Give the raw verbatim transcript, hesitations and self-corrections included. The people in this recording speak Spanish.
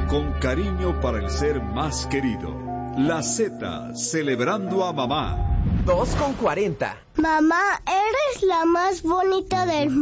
con cariño para el ser más querido. La Z, celebrando a mamá. dos con cuarenta. Mamá, eres la más bonita del mundo.